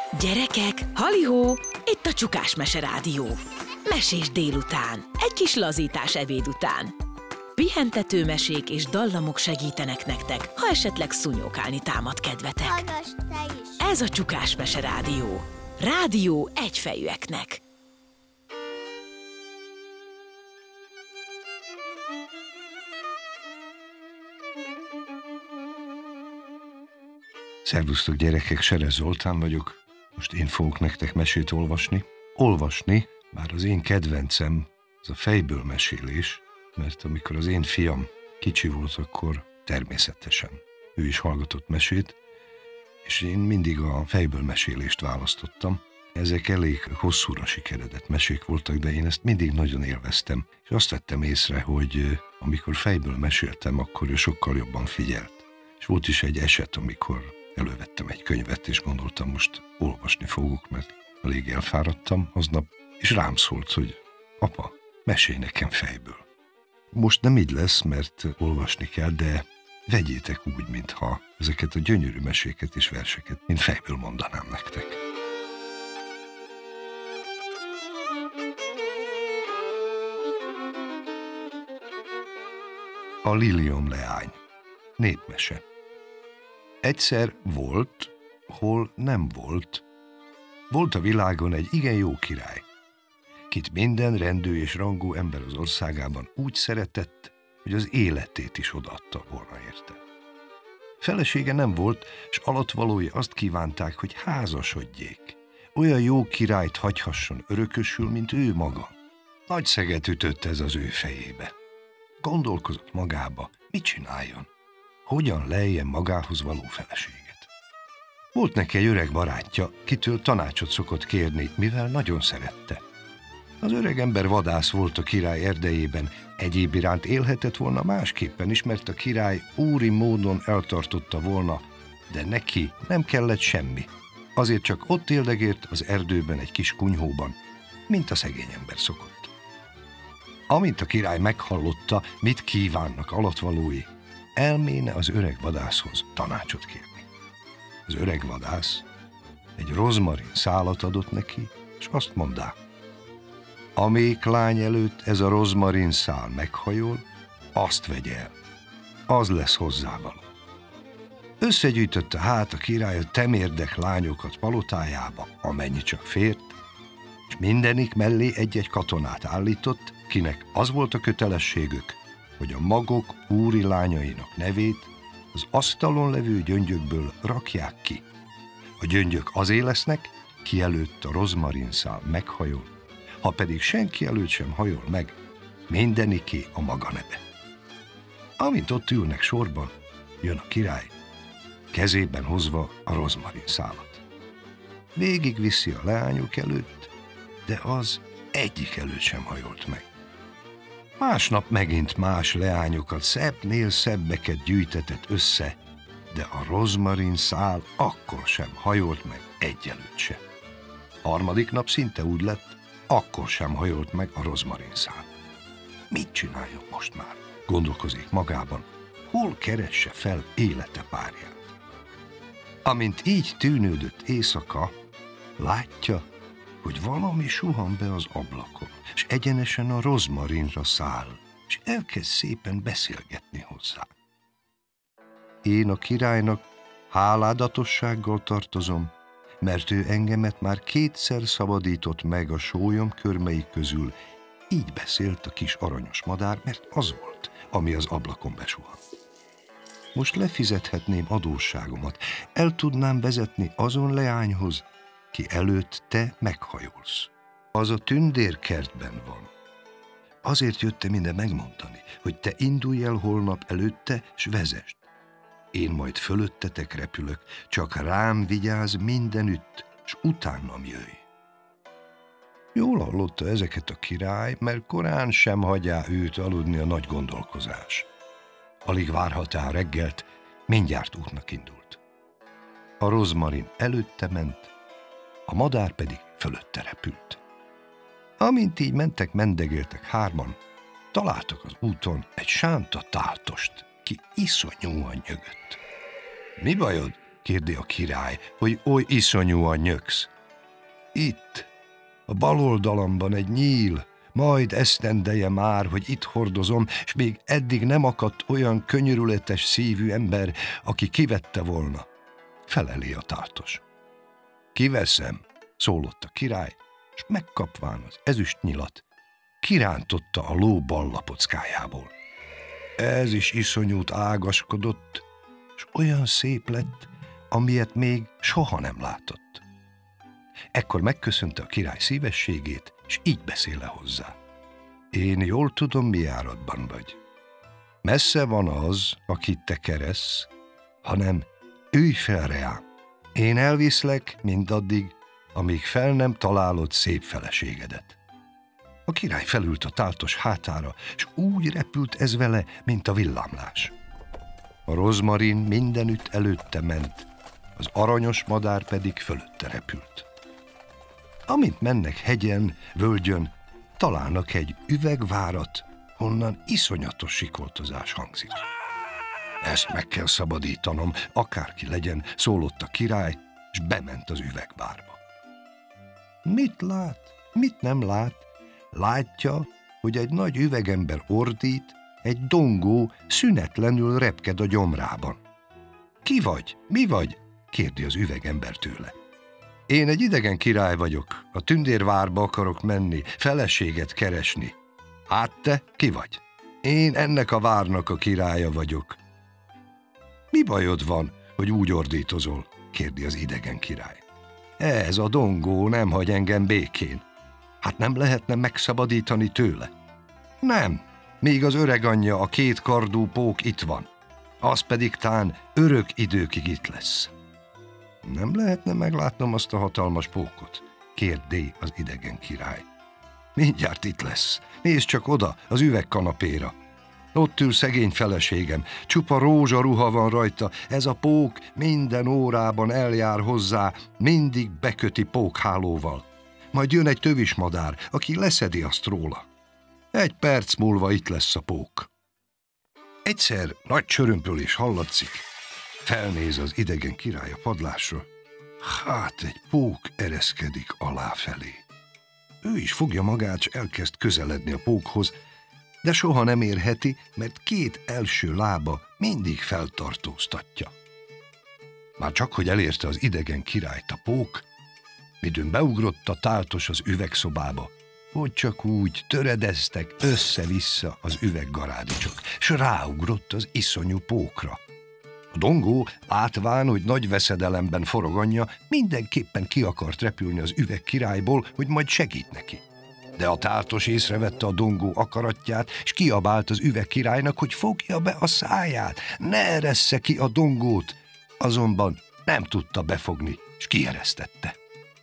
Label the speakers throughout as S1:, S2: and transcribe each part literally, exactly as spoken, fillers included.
S1: Gyerekek, halihó, itt a Csukás Mese Rádió. Mesés délután, egy kis lazítás ebéd után. Pihentető mesék és dallamok segítenek nektek, ha esetleg szúnyókálni támad kedvetek.
S2: Hallgass te is!
S1: Ez a Csukás Mese Rádió. Rádió egyfejűeknek.
S3: Szervusztok gyerekek, Serez Zoltán vagyok. Most én fogok nektek mesét olvasni. Olvasni, bár az én kedvencem, az a fejből mesélés, mert amikor az én fiam kicsi volt, akkor természetesen ő is hallgatott mesét, és én mindig a fejből mesélést választottam. Ezek elég hosszúra sikeredett mesék voltak, de én ezt mindig nagyon élveztem, és azt vettem észre, hogy amikor fejből meséltem, akkor ő sokkal jobban figyelt. És volt is egy eset, amikor elővettem egy könyvet, és gondoltam, most olvasni fogok, mert elég elfáradtam aznap, és rám szólt, hogy apa, mesélj nekem fejből. Most nem így lesz, mert olvasni kell, de vegyétek úgy, mintha ezeket a gyönyörű meséket és verseket én fejből mondanám nektek. A Liliom leány. Népmese. Egyszer volt, hol nem volt. Volt a világon egy igen jó király, kit minden rendű és rangú ember az országában úgy szeretett, hogy az életét is odaadta volna érte. Felesége nem volt, s alattvalói azt kívánták, hogy házasodjék. Olyan jó királyt hagyhasson örökösül, mint ő maga. Nagy szeget ütött ez az ő fejébe. Gondolkozott magába, mit csináljon, hogyan leljen magához való feleséget. Volt neki egy öreg barátja, kitől tanácsot szokott kérni, mivel nagyon szerette. Az öreg ember vadász volt a király erdejében, egyéb iránt élhetett volna másképpen is, mert a király úri módon eltartotta volna, de neki nem kellett semmi. Azért csak ott éldegért az erdőben egy kis kunyhóban, mint a szegény ember szokott. Amint a király meghallotta, mit kívánnak alattvalói, elméne az öreg vadászhoz tanácsot kérni. Az öreg vadász egy rozmarin szálat adott neki, és azt mondá: amelyik lány előtt ez a rozmarin szál meghajol, azt vegye el, az lesz hozzávaló. Összegyűjtötte hát a király a temérdek lányokat palotájába, amennyi csak fért, és mindenik mellé egy-egy katonát állított, kinek az volt a kötelességük, hogy a magok úri lányainak nevét az asztalon levő gyöngyökből rakják ki. A gyöngyök azé lesznek, ki előtt a rozmarinszál meghajol, ha pedig senki előtt sem hajol meg, mindeniké a maga neve. Amint ott ülnek sorban, jön a király, kezében hozva a rozmarinszálat. Végig viszi a leányok előtt, de az egyik előtt sem hajolt meg. Másnap megint más leányokat, szebbnél szebbeket gyűjtetett össze, de a rozmarin szál akkor sem hajolt meg egyelőtt se. Harmadik nap szinte úgy lett, akkor sem hajolt meg a rozmarin szál. Mit csináljon most már? Gondolkozik magában, hol keresse fel élete párját. Amint így tűnődött éjszaka, látja, hogy valami suhan be az ablakon, és egyenesen a rozmarinra száll, és elkezd szépen beszélgetni hozzá. Én a királynak háládatossággal tartozom, mert ő engemet már kétszer szabadított meg a sólyom körmei közül. Így beszélt a kis aranyos madár, mert az volt, ami az ablakon besuhan. Most lefizethetném adósságomat, el tudnám vezetni azon leányhoz, ki előtt te meghajolsz. Az a tündérkertben van. Azért jöttem ide megmondani, hogy te indulj el holnap előtte, s vezesd. Én majd fölöttetek repülök, csak rám vigyázz mindenütt, s utánam jöjj. Jól hallotta ezeket a király, mert korán sem hagyja őt aludni a nagy gondolkozás. Alig várhatá reggelt, mindjárt útnak indult. A rozmarin előtte ment, a madár pedig fölötte repült. Amint így mentek, mendegéltek hárman, találtak az úton egy sánta táltost, ki iszonyúan nyögött. Mi bajod? kérdi a király, hogy oly iszonyúan nyöksz. Itt, a bal oldalamban egy nyíl, majd esztendeje már, hogy itt hordozom, s még eddig nem akadt olyan könyörületes szívű ember, aki kivette volna. Feleli a táltos. Kiveszem, szólott a király, s megkapván az ezüst nyilat, kirántotta a ló bal lapockájából. Ez is iszonyút ágaskodott, s olyan szép lett, amilyet még soha nem látott. Ekkor megköszönte a király szívességét, és így beszél le hozzá. Én jól tudom, mi járatban vagy. Messze van az, akit te keresz, hanem ülj fel reám. Én elviszlek mindaddig, amíg fel nem találod szép feleségedet. A király felült a táltos hátára, és úgy repült ez vele, mint a villámlás. A rozmarin mindenütt előtte ment, az aranyos madár pedig fölötte repült. Amint mennek hegyen, völgyön, találnak egy üvegvárat, honnan iszonyatos sikoltozás hangzik. Ezt meg kell szabadítanom, akárki legyen, szólott a király, és bement az üvegvárba. Mit lát, mit nem lát? Látja, hogy egy nagy üvegember ordít, egy dongó szünetlenül repked a gyomrában. Ki vagy? Mi vagy? Kérdi az üvegember tőle. Én egy idegen király vagyok, a tündérvárba akarok menni, feleséget keresni. Hát te ki vagy? Én ennek a várnak a királya vagyok. Mi bajod van, hogy úgy ordítozol? Kérdi az idegen király. Ez a dongó nem hagy engem békén. Hát nem lehetne megszabadítani tőle? Nem, még az öreg anyja, a két kardú pók itt van. Az pedig tán örök időkig itt lesz. Nem lehetne meglátnom azt a hatalmas pókot? Kérdé az idegen király. Mindjárt itt lesz. Nézd csak oda, az üvegkanapéra. Ott ül szegény feleségem, csupa rózsaruha van rajta, ez a pók minden órában eljár hozzá, mindig beköti pókhálóval. Majd jön egy tövismadár, aki leszedi azt róla. Egy perc múlva itt lesz a pók. Egyszer nagy csörömpölés hallatszik. Felnéz az idegen király a padlásra. Hát egy pók ereszkedik aláfelé. Ő is fogja magát, s elkezd közeledni a pókhoz, de soha nem érheti, mert két első lába mindig feltartóztatja. Már csak, hogy elérte az idegen királyt a pók, midőn beugrott a táltos az üvegszobába, hogy csak úgy töredeztek össze-vissza az üveggarádicsok, s ráugrott az iszonyú pókra. A dongó, látván, hogy nagy veszedelemben forog anyja, mindenképpen ki akart repülni az üveg királyból, hogy majd segít neki. De a táltos észrevette a dongó akaratját, és kiabált az üveg királynak, hogy fogja be a száját, ne eressze ki a dongót. Azonban nem tudta befogni, és kieresztette.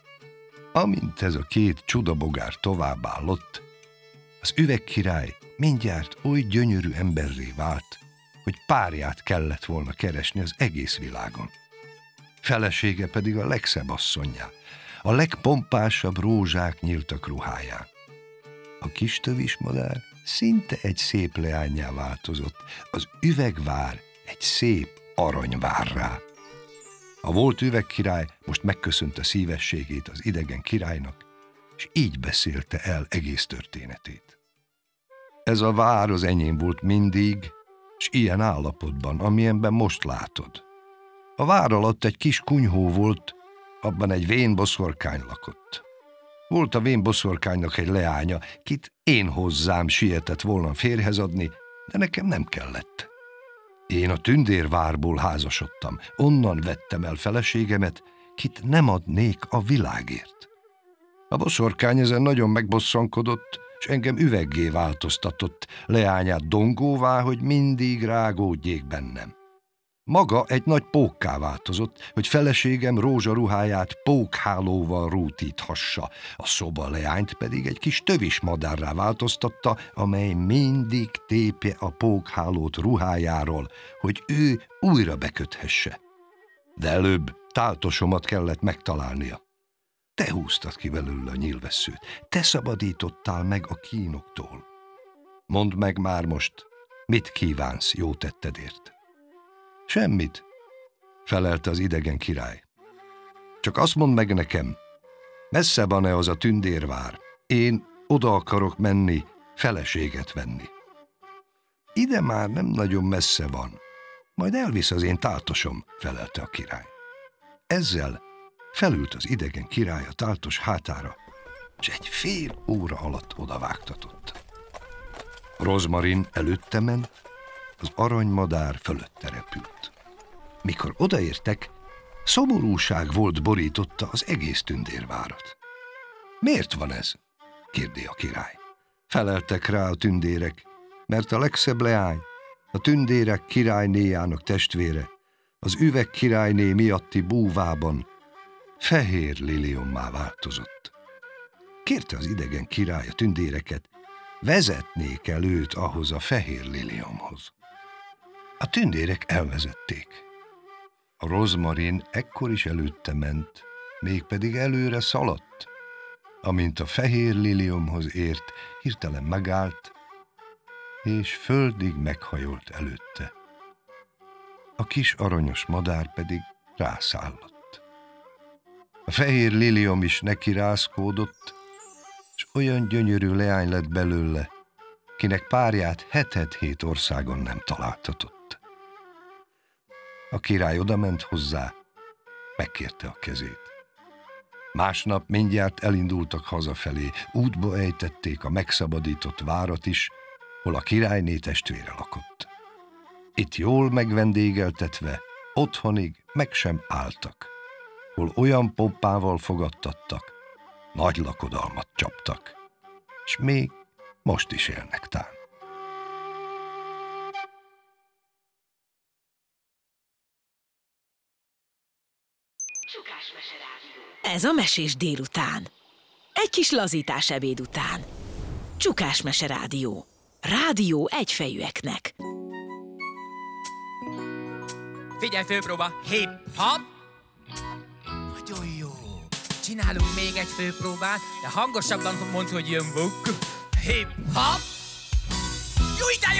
S3: Amint ez a két csudabogár továbbállott, az üvegkirály mindjárt oly gyönyörű emberré vált, hogy párját kellett volna keresni az egész világon. Felesége pedig a legszebb asszonnyá, a legpompásabb rózsák nyíltak ruháján. A kis tövismadár szinte egy szép leányá változott, az üvegvár egy szép aranyvárrá. A volt üvegkirály most megköszönte szívességét az idegen királynak, és így beszélte el egész történetét. Ez a vár az enyém volt mindig, s ilyen állapotban, amilyenben most látod. A vár alatt egy kis kunyhó volt, abban egy vén boszorkány lakott. Volt a vén boszorkánynak egy leánya, kit én hozzám sietett volna férjhez adni, de nekem nem kellett. Én a tündérvárból házasodtam, onnan vettem el feleségemet, kit nem adnék a világért. A boszorkány ezen nagyon megbosszankodott, s engem üveggé változtatott, leányát dongóvá, hogy mindig rágódjék bennem. Maga egy nagy pókká változott, hogy feleségem rózsaruháját pókhálóval rútíthassa, a szoba leányt pedig egy kis tövismadárrá változtatta, amely mindig tépje a pókhálót ruhájáról, hogy ő újra beköthesse. De előbb táltosomat kellett megtalálnia. Te húztad ki belőle a nyílvesszőt, te szabadítottál meg a kínoktól. Mondd meg már most, mit kívánsz jó tettedért? Semmit. felelte az idegen király. Csak azt mondd meg nekem, messze van-e az a tündérvár? Én oda akarok menni, feleséget venni. Ide már nem nagyon messze van, majd elvisz az én táltosom, felelte a király. Ezzel felült az idegen király a táltos hátára, és egy fél óra alatt odavágtatott. Rozmarin előtte ment, az aranymadár fölötte repült. Mikor odaértek, szomorúság volt borította az egész tündérvárat. Miért van ez? kérdi a király. Feleltek rá a tündérek, mert a legszebb leány, a tündérek királynéjának testvére, az üveg királyné miatti búvában fehér liliommá változott. Kérte az idegen király a tündéreket, vezetnék el őt ahhoz a fehér liliomhoz. A tündérek elvezették. A rozmarin ekkor is előtte ment, mégpedig előre szaladt. Amint a fehér liliomhoz ért, hirtelen megállt, és földig meghajolt előtte. A kis aranyos madár pedig rászállott. A fehér liliom is neki rázkódott, és olyan gyönyörű leány lett belőle, kinek párját hetet-hét országon nem találtatott. A király odament hozzá, megkérte a kezét. Másnap mindjárt elindultak hazafelé, útba ejtették a megszabadított várat is, hol a királyné testvére lakott. Itt jól megvendégeltetve, otthonig meg sem álltak, hol olyan pompával fogadtattak, nagy lakodalmat csaptak, s még most is élnek tán.
S1: Ez a Mesés délután. Egy kis lazítás ebéd után. Csukás Mese Rádió. Rádió egyfejűeknek.
S2: Figyelj, főpróba! Hip-hop! Nagyon jó! Csinálunk még egy főpróbát, de hangosabban mondd, hogy jön vuk. Hip-hop! Jó,